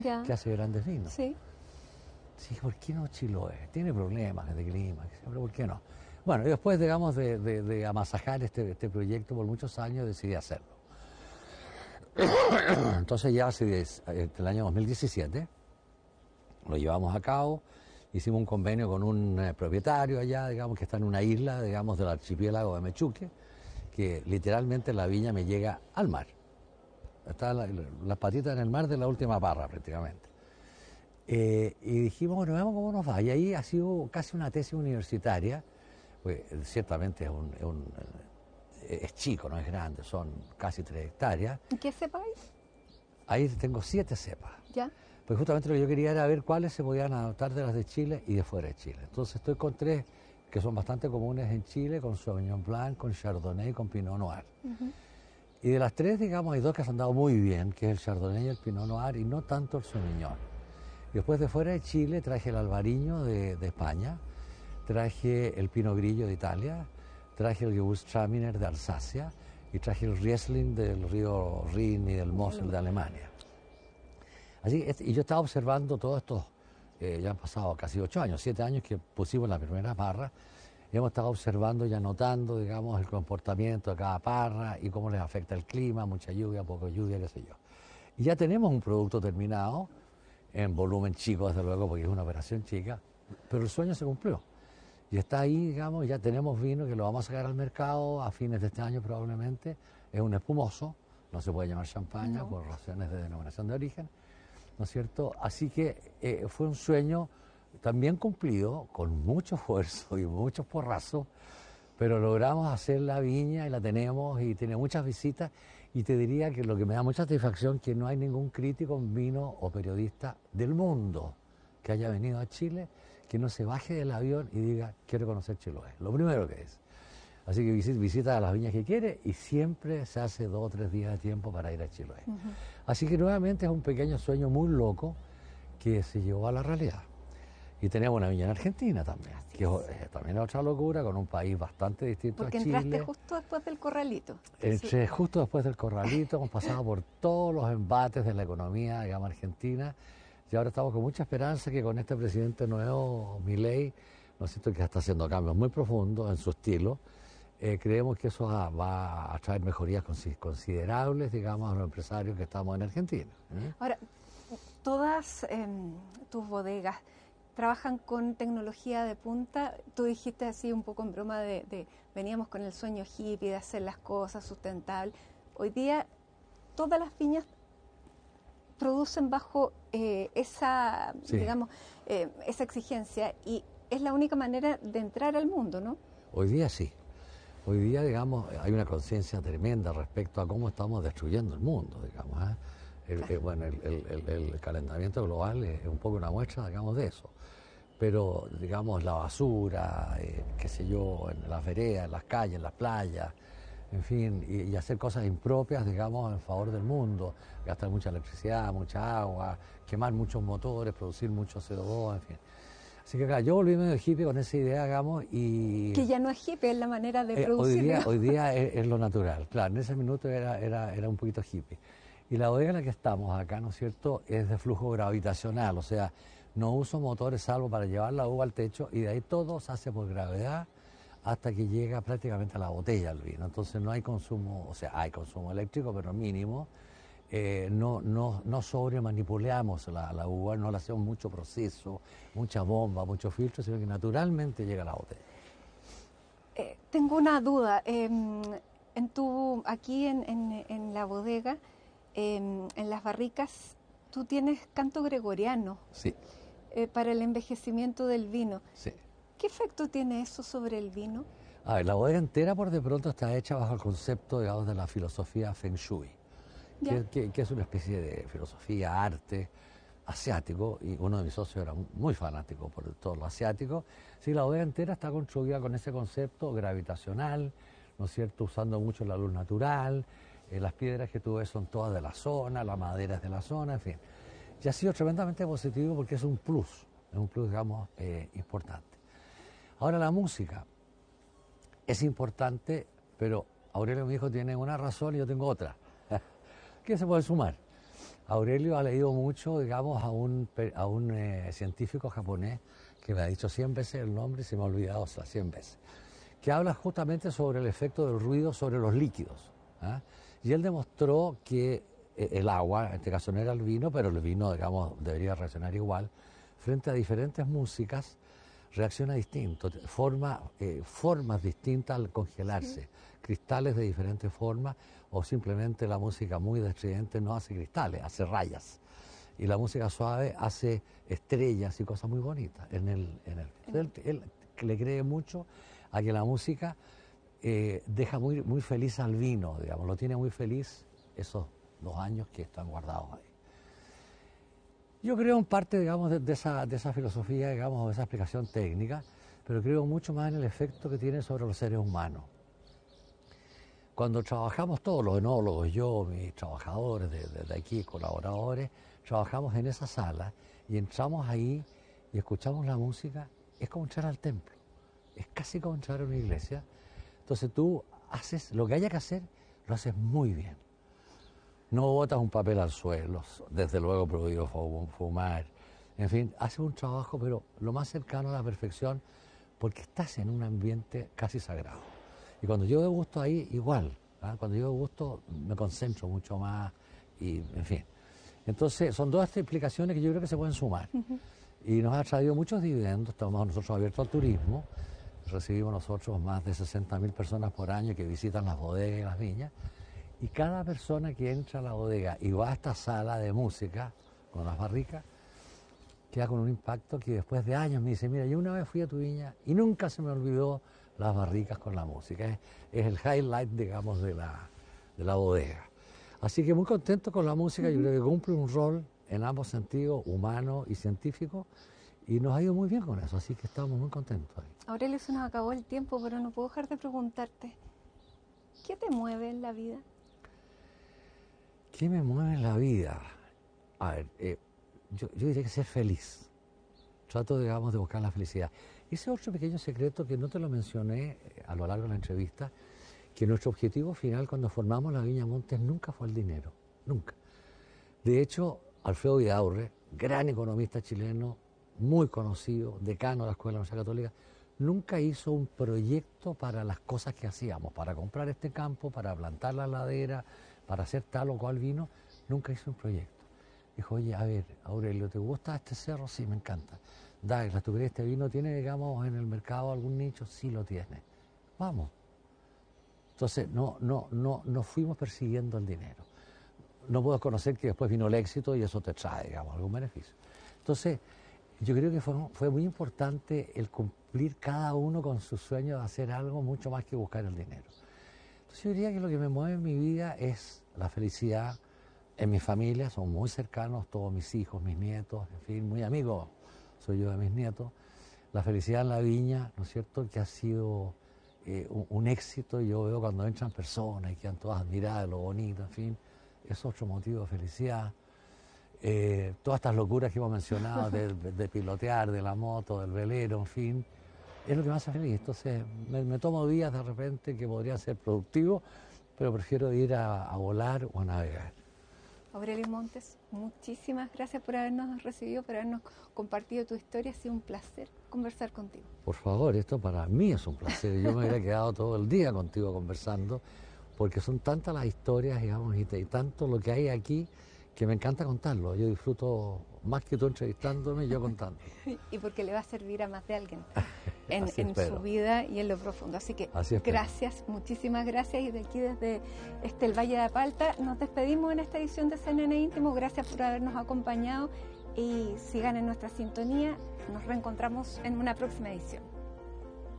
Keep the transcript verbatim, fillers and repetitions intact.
Ya. que hace grandes vinos. Sí. Sí, ¿por qué no Chiloé? Tiene problemas de clima, pero ¿por qué no? Bueno, y después, digamos, de, de, de amasajar este, este proyecto por muchos años, decidí hacerlo. Entonces ya hace el año dos mil diecisiete lo llevamos a cabo, hicimos un convenio con un eh, propietario allá, digamos, que está en una isla, digamos, del archipiélago de Mechuque, que literalmente la viña me llega al mar. Está la, las patitas en el mar de la última parra, prácticamente. Eh, y dijimos, bueno, veamos cómo nos va. Y ahí ha sido casi una tesis universitaria, pues ciertamente es, un, es, un, es chico, no es grande, son casi tres hectáreas. ¿Y qué sepáis? Ahí tengo siete cepas. Ya. Pues justamente lo que yo quería era ver cuáles se podían adaptar de las de Chile y de fuera de Chile. Entonces estoy con tres que son bastante comunes en Chile, con Sauvignon Blanc, con Chardonnay y con Pinot Noir. Uh-huh. Y de las tres, digamos, hay dos que se han dado muy bien, que es el Chardonnay y el Pinot Noir, y no tanto el Sauvignon. Y después de fuera de Chile traje el Albariño de, de España, traje el Pinot Grillo de Italia, traje el Gewürztraminer de Alsacia y traje el Riesling del río Rin y del Mosel de Alemania. Así, y yo estaba observando todos estos, eh, ya han pasado casi ocho años, siete años que pusimos la primera parra, y hemos estado observando y anotando, digamos, el comportamiento de cada parra y cómo les afecta el clima, mucha lluvia, poco lluvia, qué sé yo. Y ya tenemos un producto terminado, en volumen chico, desde luego, porque es una operación chica, pero el sueño se cumplió. Y está ahí, digamos, ya tenemos vino que lo vamos a sacar al mercado a fines de este año probablemente. Es un espumoso, no se puede llamar champaña no. por razones de denominación de origen, ¿no es cierto? Así que eh, fue un sueño también cumplido, con mucho esfuerzo y muchos porrazos, pero logramos hacer la viña y la tenemos y tiene muchas visitas. Y te diría que lo que me da mucha satisfacción es que no hay ningún crítico en vino o periodista del mundo que haya venido a Chile que no se baje del avión y diga, quiero conocer Chiloé. Lo primero que es. Así que visita, visita las viñas que quiere y siempre se hace dos o tres días de tiempo para ir a Chiloé. Uh-huh. Así que nuevamente es un pequeño sueño muy loco que se llevó a la realidad. Y tenemos una viña en Argentina también, Así que es, también es otra locura, con un país bastante distinto Porque a Chile. Porque entraste justo después del Corralito. Entré justo después del Corralito, hemos pasado por todos los embates de la economía, digamos, argentina, y ahora estamos con mucha esperanza que con este presidente nuevo, Milei, ¿no es cierto?, que está haciendo cambios muy profundos en su estilo, eh, creemos que eso va, va a traer mejorías considerables, digamos, a los empresarios que estamos en Argentina. ¿eh? Ahora, todas eh, tus bodegas trabajan con tecnología de punta. Tú dijiste así un poco en broma de, de veníamos con el sueño hippie de hacer las cosas sustentables. Hoy día todas las viñas producen bajo eh, esa, sí. digamos, eh, esa exigencia y es la única manera de entrar al mundo, ¿no? Hoy día sí. Hoy día, digamos, hay una conciencia tremenda respecto a cómo estamos destruyendo el mundo, digamos. ¿eh? El, claro. eh, bueno, el, el, el, el calentamiento global es un poco una muestra, digamos, de eso. Pero, digamos, la basura, eh, qué sé yo, en las veredas, en las calles, en las playas, en fin, y, y hacer cosas impropias, digamos, en favor del mundo, gastar mucha electricidad, mucha agua, quemar muchos motores, producir mucho C O dos, en fin. Así que claro, yo volví medio hippie con esa idea, digamos, y... Que ya no es hippie, es la manera de eh, producir. Hoy día, hoy día es, es lo natural, claro, en ese minuto era, era, era un poquito hippie. Y la bodega en la que estamos acá, ¿no es cierto?, es de flujo gravitacional, o sea, no uso motores salvo para llevar la uva al techo y de ahí todo se hace por gravedad hasta que llega prácticamente a la botella el vino. Entonces no hay consumo, o sea, hay consumo eléctrico, pero mínimo. Eh, no, no, no sobremanipulamos la, la uva, no le hacemos mucho proceso, mucha bomba, mucho filtro, sino que naturalmente llega a la botella. Eh, tengo una duda. Eh, en tu, aquí en, en, en la bodega, eh, en las barricas, tú tienes canto gregoriano. Sí. Eh, para el envejecimiento del vino. Sí. ¿Qué efecto tiene eso sobre el vino? A ver, la bodega entera por de pronto está hecha bajo el concepto, digamos, de la filosofía Feng Shui, que, que, que es una especie de filosofía, arte asiático, y uno de mis socios era muy fanático por todo lo asiático. Sí, la bodega entera está construida con ese concepto gravitacional, ¿no es cierto?, usando mucho la luz natural, eh, las piedras que tú ves son todas de la zona, la madera es de la zona, en fin. Y ha sido tremendamente positivo porque es un plus, es un plus, digamos, eh, importante. Ahora la música es importante, pero Aurelio, mi hijo, tiene una razón y yo tengo otra. ¿Qué se puede sumar? Aurelio ha leído mucho, digamos, a un, a un eh, científico japonés que me ha dicho cien veces el nombre y se me ha olvidado las cien veces, que habla justamente sobre el efecto del ruido sobre los líquidos. ¿Ah? Y él demostró que el agua, en este caso no era el vino, pero el vino, digamos, debería reaccionar igual, frente a diferentes músicas, reacciona distinto, forma, eh, formas distintas al congelarse, sí. Cristales de diferentes formas, o simplemente la música muy estridente no hace cristales, hace rayas. Y la música suave hace estrellas y cosas muy bonitas. En el, en el, él, él le cree mucho a que la música eh, deja muy, muy feliz al vino, digamos, lo tiene muy feliz esos dos años que están guardados ahí. Yo creo en parte, digamos, de, de, esa, de esa filosofía, digamos, de esa explicación técnica, pero creo mucho más en el efecto que tiene sobre los seres humanos. Cuando trabajamos todos, los enólogos, yo, mis trabajadores de, de, de aquí, colaboradores, trabajamos en esa sala y entramos ahí y escuchamos la música, es como entrar al templo, es casi como entrar a una iglesia. Entonces tú haces lo que haya que hacer, lo haces muy bien. No botas un papel al suelo, desde luego prohibido fumar, en fin, haces un trabajo pero lo más cercano a la perfección porque estás en un ambiente casi sagrado. Y cuando yo degusto ahí, igual, ¿eh? Cuando yo degusto me concentro mucho más y, en fin. Entonces, son dos explicaciones que yo creo que se pueden sumar. Uh-huh. Y nos ha traído muchos dividendos, estamos nosotros abiertos al turismo, recibimos nosotros más de sesenta mil personas por año que visitan las bodegas y las viñas, y cada persona que entra a la bodega y va a esta sala de música, con las barricas, queda con un impacto que después de años me dice, mira, yo una vez fui a tu viña y nunca se me olvidó las barricas con la música. Es, es el highlight, digamos, de la, de la bodega. Así que muy contento con la música, uh-huh. Yo creo que cumple un rol en ambos sentidos, humano y científico, y nos ha ido muy bien con eso, así que estamos muy contentos ahí. Aurelio, se nos acabó el tiempo, pero no puedo dejar de preguntarte, ¿qué te mueve en la vida? ¿Qué me mueve en la vida? A ver, eh, yo, yo diría que ser feliz. Trato, digamos, de buscar la felicidad. Ese otro pequeño secreto que no te lo mencioné a lo largo de la entrevista, que nuestro objetivo final cuando formamos la Viña Montes nunca fue el dinero, nunca. De hecho, Alfredo Vidaurre, gran economista chileno, muy conocido, decano de la Escuela de la Universidad Católica, nunca hizo un proyecto para las cosas que hacíamos, para comprar este campo, para plantar la ladera, para hacer tal o cual vino, nunca hizo un proyecto. Dijo, oye, a ver, Aurelio, ¿te gusta este cerro? Sí, me encanta. Douglas, ¿tú crees que este vino tiene, digamos, en el mercado algún nicho? Sí lo tiene. Vamos. Entonces, no, no, no, no fuimos persiguiendo el dinero. No puedo conocer que después vino el éxito y eso te trae, digamos, algún beneficio. Entonces, yo creo que fue, fue muy importante el cumplir cada uno con su sueño de hacer algo mucho más que buscar el dinero. Entonces, yo diría que lo que me mueve en mi vida es la felicidad en mi familia, son muy cercanos todos mis hijos, mis nietos, en fin, muy amigos soy yo de mis nietos. La felicidad en la viña, ¿no es cierto?, que ha sido eh, un, un éxito. Yo veo cuando entran personas y quedan todas admiradas de lo bonito, en fin, es otro motivo de felicidad. Eh, todas estas locuras que hemos mencionado, de, de, de pilotear, de la moto, del velero, en fin, es lo que me hace feliz. Entonces, me, me tomo días de repente que podría ser productivo, pero prefiero ir a, a volar o a navegar. Aurelio Montes, muchísimas gracias por habernos recibido, por habernos compartido tu historia. Ha sido un placer conversar contigo. Por favor, esto para mí es un placer. Yo me hubiera quedado todo el día contigo conversando, porque son tantas las historias, digamos, y, y tanto lo que hay aquí, que me encanta contarlo. Yo disfruto más que tú entrevistándome, yo contando. Y porque le va a servir a más de alguien en, en su vida y en lo profundo. Así que Así gracias, muchísimas gracias. Y de aquí desde este, el Valle de Apalta nos despedimos en esta edición de C N N Íntimo. Gracias por habernos acompañado y sigan en nuestra sintonía. Nos reencontramos en una próxima edición.